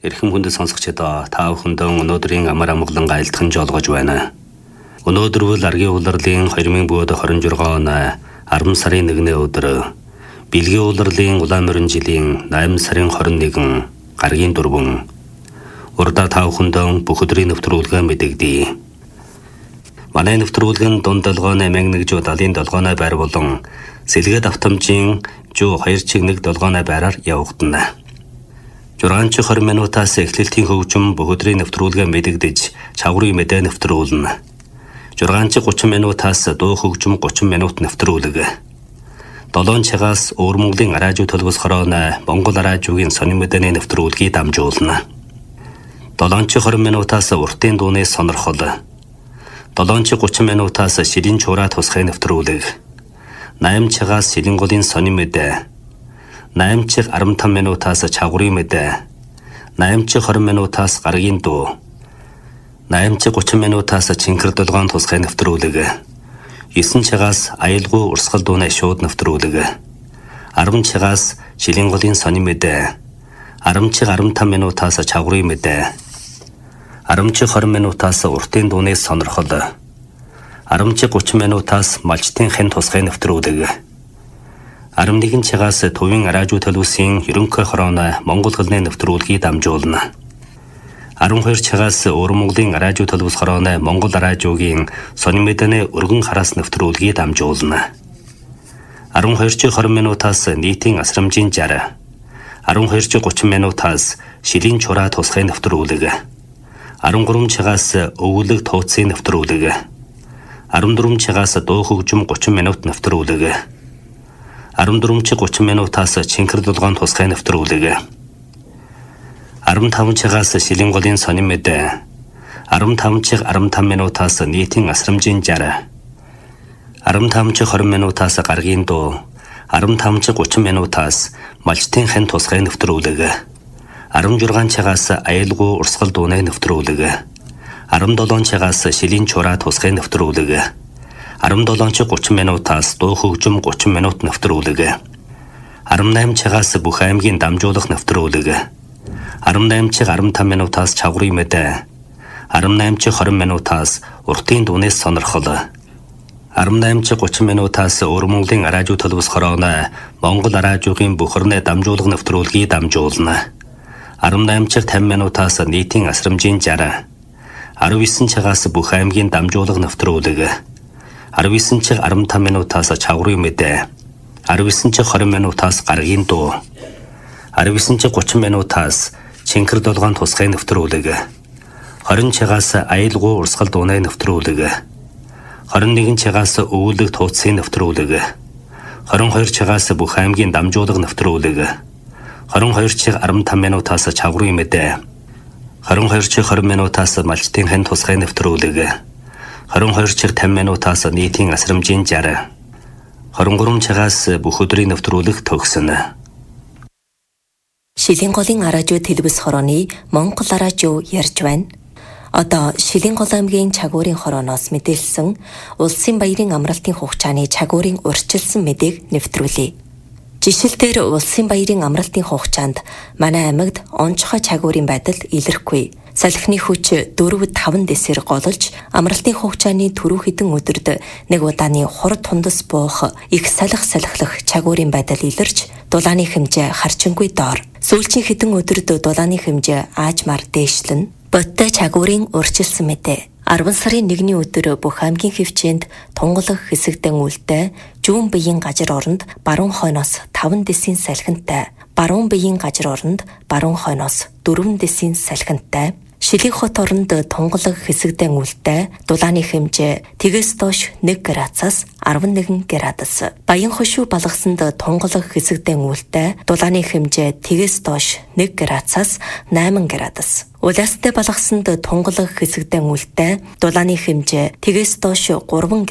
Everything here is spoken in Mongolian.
Эрхэм хүндэт сонсогчдоо та бүхэндээ өнөөдрийн амар амгалан айлтхан жолгож байна. Өнөөдөр бол аргийн улирлын 2026 оны 10 сарын 1-ний өдөр Бэлгийн улирлын улаан морин жилийн 8 сарын 21 гаргийн 4 урдаа та бүхэндээ бүх өдрийн нэвтрүүлгээ мэдэгдэе. Манай нэвтрүүлгэн дунд долгооны 1170-70 долгооны байр болон сэлгээд автомжийн 2.1 долгооны байраар явагдана. 6-20 минутаас эхлэлтийн хөгжим бүх өдрийн нэвтрүүлгээ мэдэгдэж чаврын мэдээ нэвтрүүлнэ. 6-30 минутаас дуу хөгжим 30 минут нэвтрүүлэг. 7 цагаас Өвөр Монголын радио төлбөс хорооны Монгол радиогийн сонин мэдээний нэвтрүүлгийг дамжуулна. 7-20 минутаас уртын дууны сонирхол. 7-30 минутаас шилийн чураа тусгай нэвтрүүлэг. 8 цагаас шилэн голын сонин мэдээ. 8-15 минутаас чаврын мэдээ. 8-20 минутаас гаргийн дуу. 8-30 минутаас чинхэр долгоон тусгай нэвтрүүлэг. 9 цагаас аялгүй урсгал дууны шууд нэвтрүүлэг. 10 цагаас шилэн голын сонин мэдээ. 10-15 минутаас чаврын мэдээ. 10-20 минутаас уртын дууны сонирхол. 10-30 минутаас малчтын хэн тусгай нэвтрүүлэг. 11 цагаас төвийн радио төлөвсийн ерөнхий хорооны Монгол хэлний нэвтрүүлгийг дамжуулна. 12 цагаас Өвөр Монголын радио төлөвс хорооны Монгол радиогийн сонин мэдээний өргөн хараас нэвтрүүлгийг дамжуулна. 12-20 минутаас нийтийн асрамжийн 60. 12-30 минутаас шилийн чураа тусгай нэвтрүүлэг. 13 цагаас өвөлөг тууцын нэвтрүүлэг. 14 цагаас дуу хөгжим 30 минут нэвтрүүлэг. 14-30 минутаас чинхэр долгоон тусгай нэвтрүүлэг. 15 цагаас шилэн голын сонин мэдээ. 15-15 минутаас нийтийн асрамжийн 60. 15-20 минутаас гаргийн дуу. 15-30 минутаас малчтын хэн тусгай нэвтрүүлэг. 16 цагаас аялгүй урсгал дууны нэвтрүүлэг. 17 цагаас шилийн чураа тусгай нэвтрүүлэг. 17-30 минутаас дуу хөгжим 30 минут нэвтрүүлэг. 18 цагаас бүх аймгийн дамжуулах нэвтрүүлэг. 18-15 минутаас чаврын мэдээ. 18-20 минутаас уртын дууны сонирхол. 18-30 минутаас Өвөр Монголын радио төлөвс хорооны Монгол радиогийн бүхэрний дамжуулах нэвтрүүлгийг дамжуулна. 18-50 минутаас нийтийн асрамжийн 60. 19 цагаас бүх аймгийн дамжуулах нэвтрүүлэг. 19-15 минутаас чаврын мэдээ. 19-20 минутаас гаргийн дуу. 19-30 минутаас чинхэр долгоон тусгай нэвтрүүлэг. 20 цагаас аялгүй урсгал дууны нэвтрүүлэг. 21 цагаас өвөлөг тууцын нэвтрүүлэг. 22 цагаас бүх аймгийн дамжуулах нэвтрүүлэг. 22-15 минутаас чаврын мэдээ. 22-20 минутаас малчтын хэн тусгай нэвтрүүлэг. 22-50 минутаас нийтийн асрамжийн 60. 23 цагаас бүх өдрийн нэвтрүүлэг төгснө. Шилэн голын радио төлбөс хорооны Монгол радио ярьж байна. Одоо Шилэн гол аймгийн Чагуурын хорооноос мэдээлсэн улсын баярын амралтын хугацааны Чагуурын урьдчилсан мэдээг нэвтрүүлье. Жишээлбэл улсын баярын амралтын хугацаанд манай аймагт онцгой Чагуурын байдал илэрхгүй. Салхины хүч 4-5 дэсээр голж амралтын хугацааны түрүү хэдэн өдөрд нэг удааны хур тундас буух их салхилах Чагуурын байдал илэрч дулааны хэмжээ харчингүй доор. Сүүлчийн хэдэн өдөрд дулааны хэмжээ аажмаар дээшлэн бодтой Чагуурын урьдчилсан мэдээ. 10 сарын 1-ний өдөр бүх аймгийн хэмжээнд тунгалаг хэсэгдэн үлдээ жүүн биеийн гажир оронд баруун хойноос 5 дэсийн салхинтай, баруун биеийн гажир оронд баруун хойноос 4 дэсийн салхинтай, Шилэн хот оронд тунгалаг хэсэгдэн үлдээ дулааны хэмжээ тэгээс доош 1 градусаас 11 градус. Баян хошуу балгасанд тунгалаг хэсэгдэн үлдээ дулааны хэмжээ тэгээс доош 1 градусаас 8 градус. Улаастай балгасанд тунгалаг хэсэгдэн үлдээ дулааны хэмжээ тэгээс доош 3